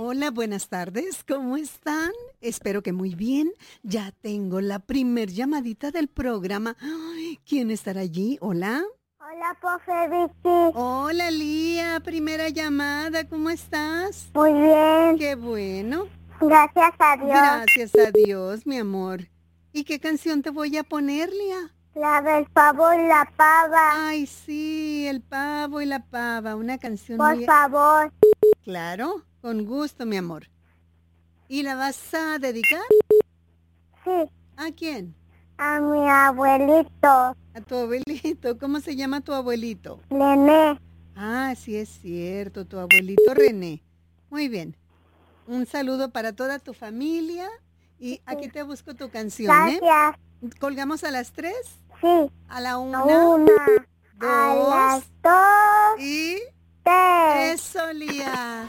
Hola, buenas tardes. ¿Cómo están? Espero que muy bien. Ya tengo la primer llamadita del programa. Ay, ¿quién estará allí? Hola. Hola, profe Vicky. Hola, Lía. Primera llamada. ¿Cómo estás? Muy bien. Qué bueno. Gracias a Dios. Gracias a Dios, mi amor. ¿Y qué canción te voy a poner, Lía? La del pavo y la pava. Ay, sí, el pavo y la pava. Una canción Por muy... favor. Claro, con gusto, mi amor. ¿Y la vas a dedicar? Sí. ¿A quién? A mi abuelito. A tu abuelito. ¿Cómo se llama tu abuelito? René. Ah, sí es cierto, tu abuelito René. Muy bien. Un saludo para toda tu familia y aquí te busco tu canción, ¿eh? Gracias. ¿Colgamos a las 3? Sí. A la 1, A 2 las 2, y... 3. ¡Eso, Lía!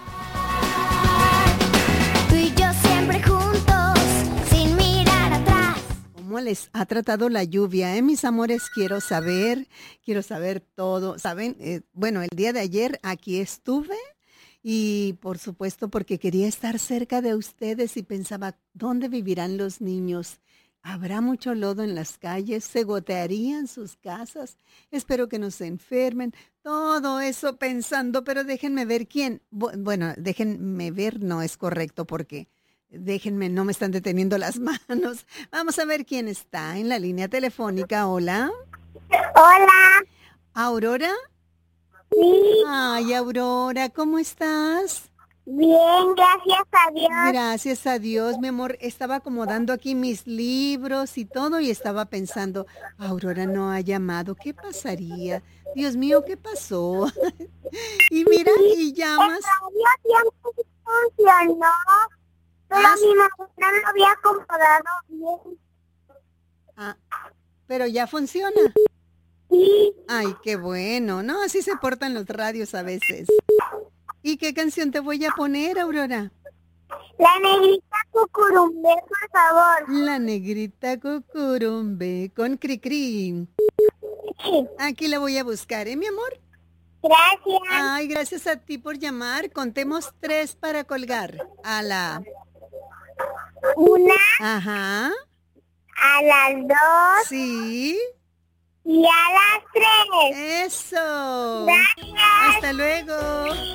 Tú y yo siempre juntos, sin mirar atrás. ¿Cómo les ha tratado la lluvia, mis amores? Quiero saber todo. ¿Saben? Bueno, el día de ayer aquí estuve y por supuesto porque quería estar cerca de ustedes y pensaba, ¿dónde vivirán los niños? ¿Habrá mucho lodo en las calles? ¿Se gotearían sus casas? Espero que no se enfermen. Todo eso pensando, pero déjenme ver quién. Bueno, déjenme ver, no es correcto porque déjenme, no me están deteniendo las manos. Vamos a ver quién está en la línea telefónica. Hola. Hola. ¿Aurora? Sí. Ay, Aurora, ¿cómo estás? Bien, gracias a Dios. Gracias a Dios, mi amor. Estaba acomodando aquí mis libros y todo y estaba pensando, Aurora no ha llamado, ¿qué pasaría? Dios mío, ¿qué pasó? Y mira, y El llamas. radio siempre funcionó, pero Ah, mi mamá no lo había acomodado bien. ah, pero ya funciona. Sí. Ay, qué bueno. No, así se portan los radios a veces. ¿Y qué canción te voy a poner, Aurora? La negrita cucurumbé, por favor. La negrita cucurumbe con Cricri. Sí. Aquí la voy a buscar, mi amor? Gracias. Ay, gracias a ti por llamar. Contemos 3 para colgar. A la... Una, Ajá. a las 2 Sí. y a las 3. Eso. Gracias. Hasta luego.